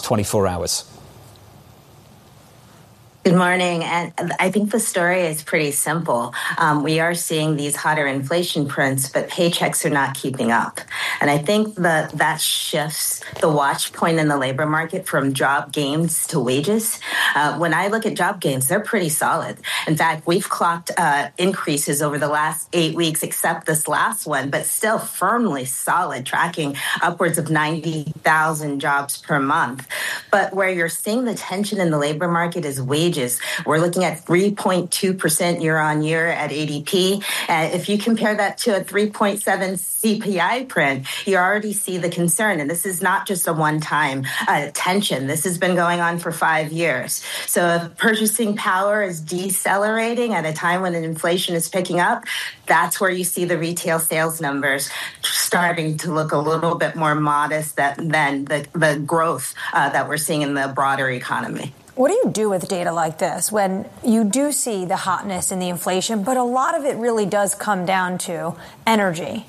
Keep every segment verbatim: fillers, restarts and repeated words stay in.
twenty-four hours? Good morning. And I think the story is pretty simple. Um, we are seeing these hotter inflation prints, but paychecks are not keeping up. And I think that that shifts the watch point in the labor market from job gains to wages. Uh, when I look at job gains, they're pretty solid. In fact, we've clocked uh, increases over the last eight weeks, except this last one, but still firmly solid, tracking upwards of ninety thousand jobs per month. But where you're seeing the tension in the labor market is wages. We're looking at three point two percent year on year at A D P. Uh, if you compare that to a three point seven C P I print, you already see the concern. And this is not just a one-time uh, tension. This has been going on for five years. So if purchasing power is decelerating at a time when inflation is picking up, that's where you see the retail sales numbers starting to look a little bit more modest that, than the, the growth uh, that we're seeing in the broader economy. What do you do with data like this when you do see the hotness in the inflation, but a lot of it really does come down to energy?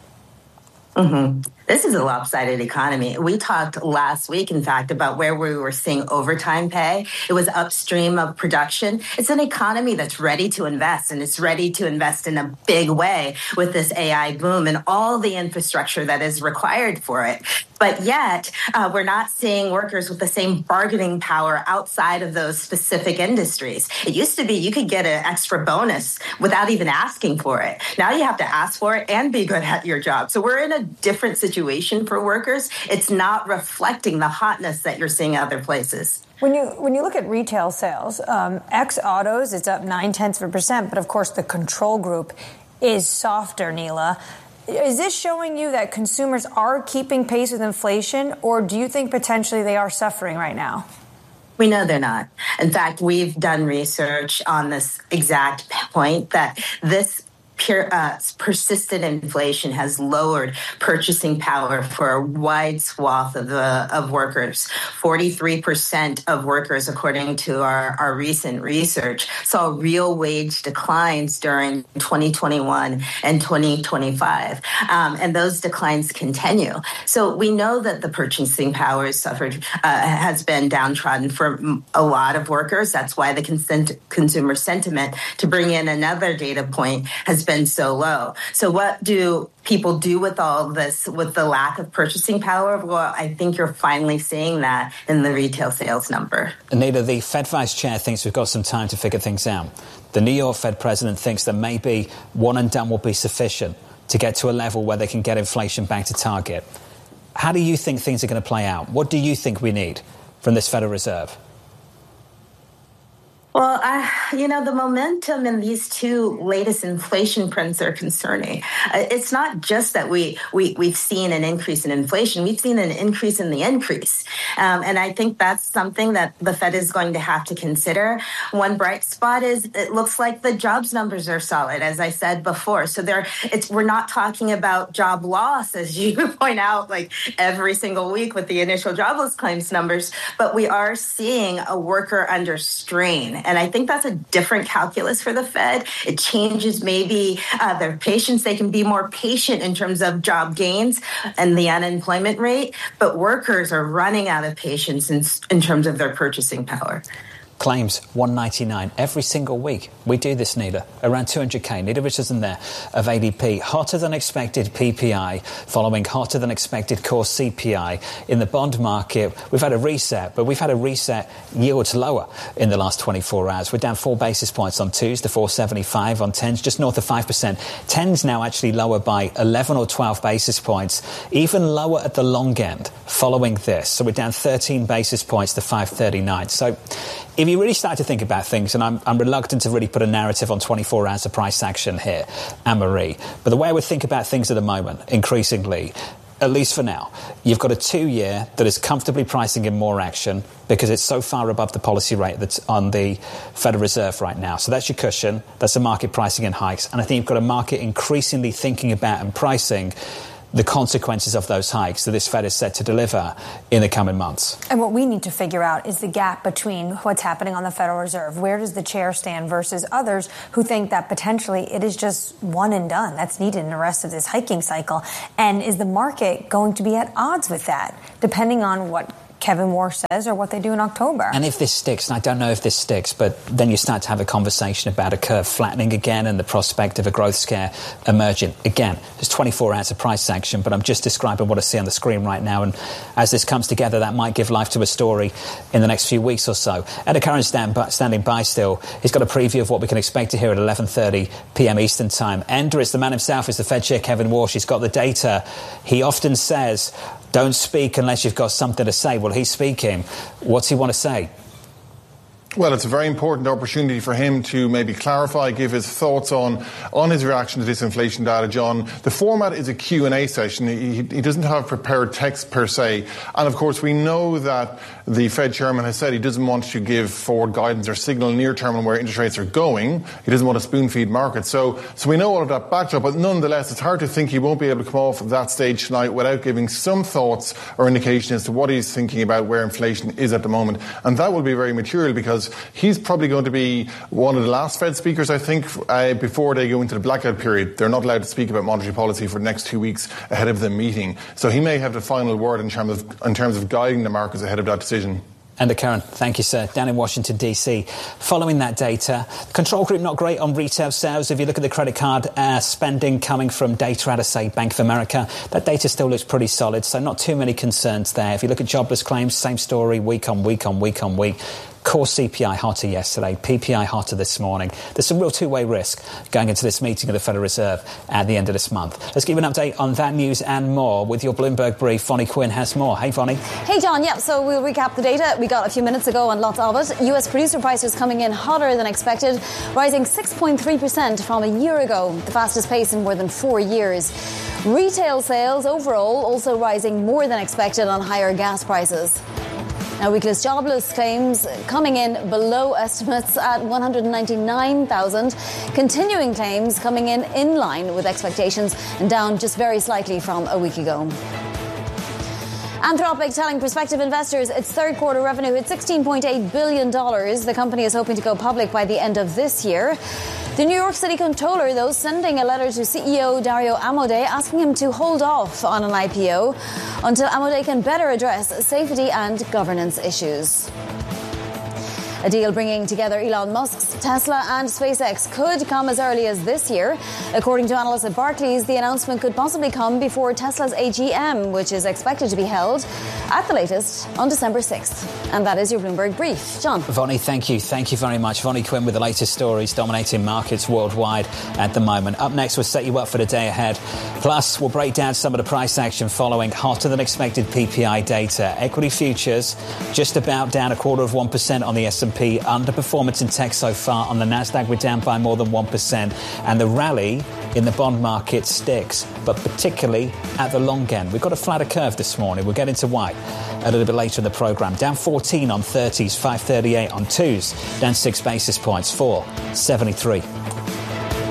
Mm-hmm. This is a lopsided economy. We talked last week, in fact, about where we were seeing overtime pay. It was upstream of production. It's an economy that's ready to invest, and it's ready to invest in a big way with this A I boom and all the infrastructure that is required for it. But yet, uh, we're not seeing workers with the same bargaining power outside of those specific industries. It used to be you could get an extra bonus without even asking for it. Now you have to ask for it and be good at your job. So we're in a different situation for workers. It's not reflecting the hotness that you're seeing other places. When you when you look at retail sales, um, ex autos, it's up nine tenths of a percent. But of course, the control group is softer, Neela. Is this showing you that consumers are keeping pace with inflation, or do you think potentially they are suffering right now? We know they're not. In fact, we've done research on this exact point that this Pure, uh, persistent inflation has lowered purchasing power for a wide swath of the of workers. forty-three percent of workers, according to our, our recent research, saw real wage declines during twenty twenty-one and twenty twenty-five. Um, and those declines continue. So we know that the purchasing power has suffered, uh, has been downtrodden for a lot of workers. That's why the consent, consumer sentiment, to bring in another data point, has been so low. So what do people do with all of this, with the lack of purchasing power? Well, I think you're finally seeing that in the retail sales number. Anita, the Fed Vice Chair thinks we've got some time to figure things out. The New York Fed President thinks that maybe one and done will be sufficient to get to a level where they can get inflation back to target. How do you think things are going to play out? What do you think we need from this Federal Reserve? Well, I, you know, the momentum in these two latest inflation prints are concerning. It's not just that we, we, we've seen an increase in inflation. We've seen an increase in the increase. Um, and I think that's something that the Fed is going to have to consider. One bright spot is it looks like the jobs numbers are solid, as I said before. So there, it's we're not talking about job loss, as you point out, like every single week with the initial jobless claims numbers, but we are seeing a worker under strain. And I think that's a different calculus for the Fed. It changes maybe uh, their patience. They can be more patient in terms of job gains and the unemployment rate, but workers are running out of patience in, in terms of their purchasing power. Claims one ninety-nine every single week. We do this, Nita. Around two hundred K. Nita Richardson there of A D P. Hotter than expected P P I following hotter than expected core C P I. In the bond market, we've had a reset, but we've had a reset yields lower in the last twenty-four hours. We're down four basis points on twos to four seventy-five on tens, just north of five percent. Tens now actually lower by eleven or twelve basis points, even lower at the long end following this. So we're down thirteen basis points to five thirty-nine. So if you really start to think about things, and I'm, I'm reluctant to really put a narrative on twenty-four hours of price action here, Anne-Marie, but the way I would think about things at the moment, increasingly, at least for now, you've got a two-year that is comfortably pricing in more action because it's so far above the policy rate that's on the Federal Reserve right now. So that's your cushion. That's the market pricing in hikes. And I think you've got a market increasingly thinking about and pricing the consequences of those hikes that this Fed is set to deliver in the coming months. And what we need to figure out is the gap between what's happening on the Federal Reserve. Where does the chair stand versus others who think that potentially it is just one and done that's needed in the rest of this hiking cycle? And is the market going to be at odds with that, depending on what Kevin Warsh says or what they do in October. And if this sticks, and I don't know if this sticks, but then you start to have a conversation about a curve flattening again and the prospect of a growth scare emerging. Again, there's twenty-four hours of price action, but I'm just describing what I see on the screen right now. And as this comes together, that might give life to a story in the next few weeks or so. At a current stand, standing by still, he's got a preview of what we can expect to hear at eleven thirty p m Eastern Time. Ender, it's the man himself, it's the Fed Chair Kevin Warsh. He's got the data. He often says, don't speak unless you've got something to say. Well, he's speaking. What's he want to say? Well, it's a very important opportunity for him to maybe clarify, give his thoughts on on his reaction to this inflation data, John. The format is a Q and A session. He, he doesn't have prepared text per se. And, of course, we know that the Fed chairman has said he doesn't want to give forward guidance or signal near term on where interest rates are going. He doesn't want to spoon-feed markets. So, so we know all of that backdrop. But nonetheless, it's hard to think he won't be able to come off of that stage tonight without giving some thoughts or indication as to what he's thinking about where inflation is at the moment. And that will be very material because he's probably going to be one of the last Fed speakers, I think, uh, before they go into the blackout period. They're not allowed to speak about monetary policy for the next two weeks ahead of the meeting. So he may have the final word in terms of, in terms of guiding the markets ahead of that decision. Ender Curran, thank you, sir. Down in Washington, D C. Following that data, control group not great on retail sales. If you look at the credit card uh, spending coming from data out of, say, Bank of America, that data still looks pretty solid, so not too many concerns there. If you look at jobless claims, same story, week on week on week on week. Core C P I hotter yesterday, P P I hotter this morning. There's some real two-way risk going into this meeting of the Federal Reserve at the end of this month. Let's give you an update on that news and more with your Bloomberg brief. Vonnie Quinn has more. Hey, Vonnie. Hey, John. Yeah, so we'll recap the data we got a few minutes ago and lots of it. U S producer prices coming in hotter than expected, rising six point three percent from a year ago, the fastest pace in more than four years. Retail sales overall also rising more than expected on higher gas prices. Now, weekless jobless claims coming in below estimates at one hundred ninety-nine thousand. Continuing claims coming in in line with expectations and down just very slightly from a week ago. Anthropic telling prospective investors its third quarter revenue hit sixteen point eight billion dollars. The company is hoping to go public by the end of this year. The New York City Comptroller, though, sending a letter to C E O Dario Amodei asking him to hold off on an I P O until Amodei can better address safety and governance issues. A deal bringing together Elon Musk's Tesla and SpaceX could come as early as this year. According to analysts at Barclays, the announcement could possibly come before Tesla's A G M, which is expected to be held at the latest on December sixth. And that is your Bloomberg Brief. John. Vonnie, thank you. Thank you very much. Vonnie Quinn with the latest stories dominating markets worldwide at the moment. Up next, we'll set you up for the day ahead. Plus, we'll break down some of the price action following hotter than expected P P I data. Equity futures just about down a quarter of one percent on the S and P. Underperformance in tech so far. On the Nasdaq, we're down by more than one percent. And the rally in the bond market sticks, but particularly at the long end. We've got a flatter curve this morning. We'll get into why a little bit later in the programme. Down fourteen on thirties, five thirty-eight on twos, down six basis points, four seventy-three.